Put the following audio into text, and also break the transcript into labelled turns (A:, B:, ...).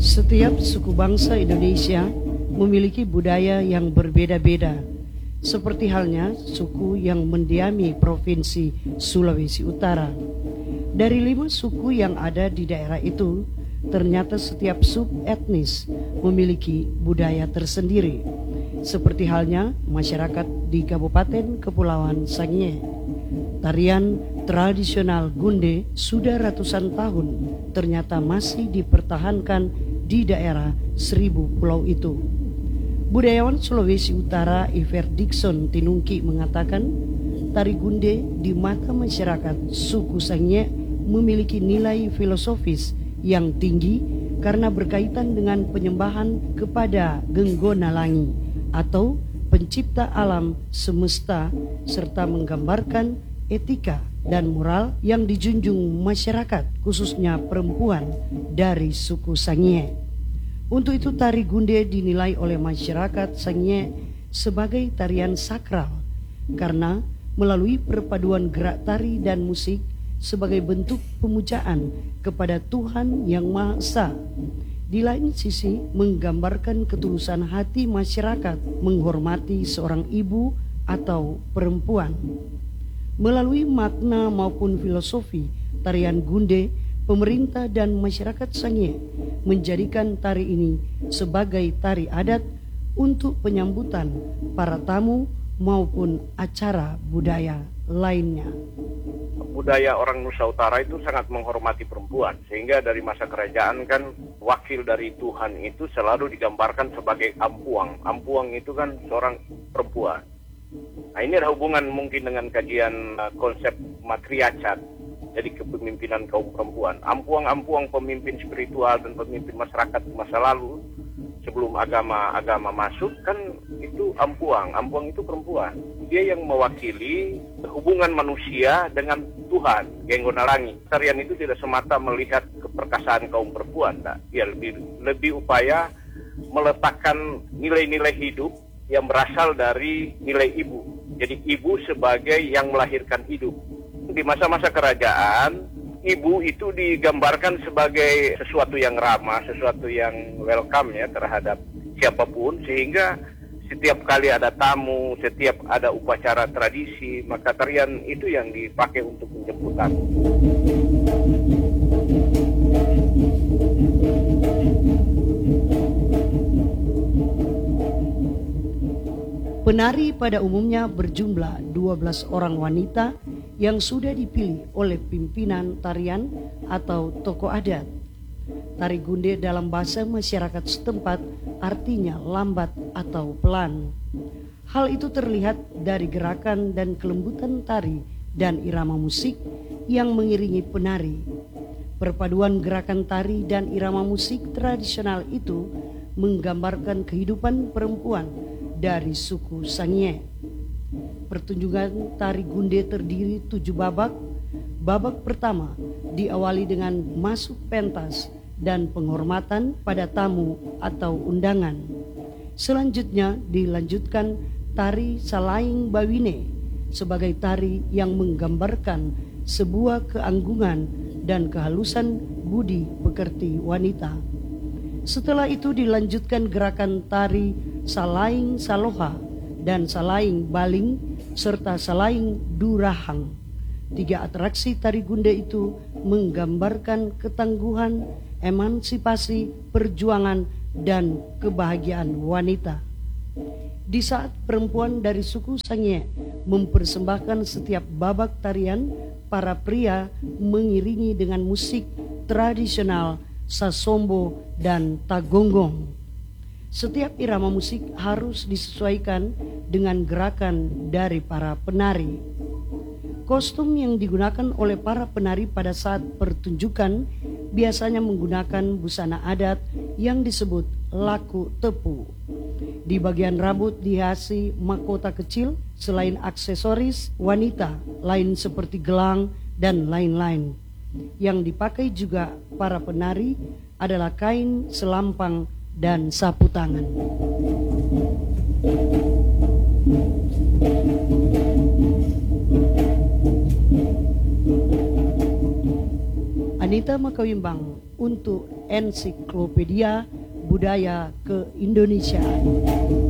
A: Setiap suku bangsa Indonesia memiliki budaya yang berbeda-beda, seperti halnya suku yang mendiami Provinsi Sulawesi Utara. Dari 5 suku yang ada di daerah itu, ternyata setiap sub-etnis memiliki budaya tersendiri, seperti halnya masyarakat di Kabupaten Kepulauan Sangihe. Tarian tradisional Gunde sudah ratusan tahun ternyata masih dipertahankan di daerah Seribu Pulau itu. Budayawan Sulawesi Utara Iver Dixon Tinungki mengatakan, tari Gunde di mata masyarakat suku Sangihe memiliki nilai filosofis yang tinggi karena berkaitan dengan penyembahan kepada Genggona Langi atau pencipta alam semesta, serta menggambarkan etika dan moral yang dijunjung masyarakat, khususnya perempuan dari suku Sangihe. Untuk itu tari Gunde dinilai oleh masyarakat Sangihe sebagai tarian sakral karena melalui perpaduan gerak tari dan musik sebagai bentuk pemujaan kepada Tuhan Yang Maha Esa. Di lain sisi menggambarkan ketulusan hati masyarakat menghormati seorang ibu atau perempuan. Melalui makna maupun filosofi tarian Gunde, pemerintah dan masyarakat Sangihe menjadikan tari ini sebagai tari adat untuk penyambutan para tamu maupun acara budaya lainnya.
B: Budaya orang Nusa Utara itu sangat menghormati perempuan, sehingga dari masa kerajaan kan wakil dari Tuhan itu selalu digambarkan sebagai ampuang. Ampuang itu kan seorang perempuan. Nah, ini ada hubungan mungkin dengan kajian konsep matriarkat, jadi kepemimpinan kaum perempuan. Ampuang-ampuang pemimpin spiritual dan pemimpin masyarakat masa lalu sebelum agama masuk kan itu ampuang itu perempuan. Dia yang mewakili hubungan manusia dengan Tuhan, Genggona Langi. Tarian itu tidak semata melihat keperkasaan kaum perempuan, dia lebih upaya meletakkan nilai-nilai hidup yang berasal dari nilai ibu. Jadi ibu sebagai yang melahirkan hidup. Di masa-masa kerajaan, ibu itu digambarkan sebagai sesuatu yang ramah, sesuatu yang welcome ya terhadap siapapun, sehingga setiap kali ada tamu, setiap ada upacara tradisi, maka tarian itu yang dipakai untuk menjemput tamu.
A: Penari pada umumnya berjumlah 12 orang wanita yang sudah dipilih oleh pimpinan tarian atau tokoh adat. Tari Gunde dalam bahasa masyarakat setempat artinya lambat atau pelan. Hal itu terlihat dari gerakan dan kelembutan tari dan irama musik yang mengiringi penari. Perpaduan gerakan tari dan irama musik tradisional itu menggambarkan kehidupan perempuan dari suku Sangihe. Pertunjukan tari Gunde terdiri 7 babak. Babak pertama diawali dengan masuk pentas dan penghormatan pada tamu atau undangan. Selanjutnya dilanjutkan tari Salaing Bawine sebagai tari yang menggambarkan sebuah keanggungan dan kehalusan budi pekerti wanita. Setelah itu dilanjutkan gerakan tari Salaing Saloha dan Salaing Baling serta Salaing Durahang. 3 atraksi tari Gunde itu menggambarkan ketangguhan, emansipasi, perjuangan, dan kebahagiaan wanita. Di saat perempuan dari suku Sangihe mempersembahkan setiap babak tarian, para pria mengiringi dengan musik tradisional sasombo dan tagonggong. Setiap irama musik harus disesuaikan dengan gerakan dari para penari. Kostum yang digunakan oleh para penari pada saat pertunjukan biasanya menggunakan busana adat yang disebut laku tepu. Di bagian rambut dihiasi mahkota kecil selain aksesoris wanita lain seperti gelang dan lain-lain. Yang dipakai juga para penari adalah kain, selampang, dan sapu tangan. Anita Makawimbang untuk Ensiklopedia Budaya Keindonesiaan.